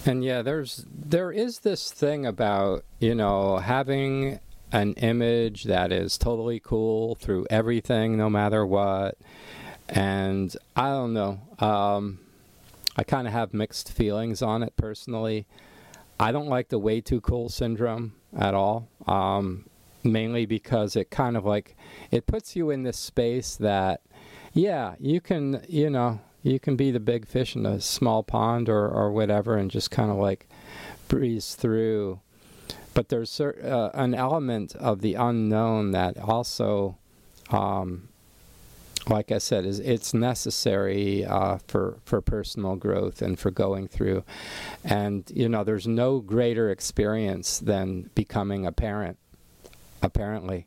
And yeah, there is this thing about, having an image that is totally cool through everything, no matter what. And I don't know. I kind of have mixed feelings on it personally. I don't like the way too cool syndrome at all. Mainly because it kind of like, it puts you in this space that, yeah, you can, you can be the big fish in a small pond or whatever and just kind of like breeze through. But there's an element of the unknown that also, like I said, it's necessary for personal growth and for going through. And, there's no greater experience than becoming a parent, apparently.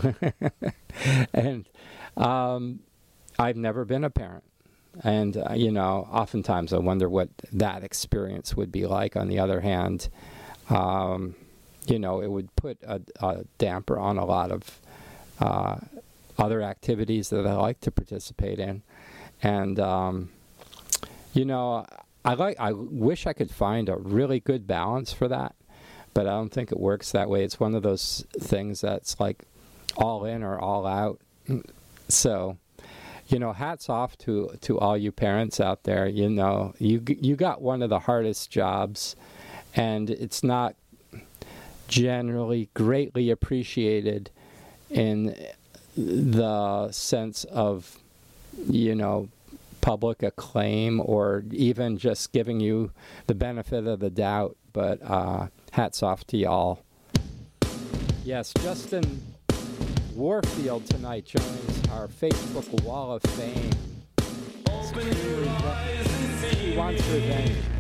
And I've never been a parent. And, oftentimes I wonder what that experience would be like. On the other hand, it would put a damper on a lot of other activities that I like to participate in. And, I wish I could find a really good balance for that, but I don't think it works that way. It's one of those things that's like all in or all out. So, hats off to all you parents out there. You got one of the hardest jobs, and it's not generally greatly appreciated in the sense of, public acclaim or even just giving you the benefit of the doubt. But hats off to y'all. Yes, Justin Warfield tonight joins our Facebook Wall of Fame. He wants revenge.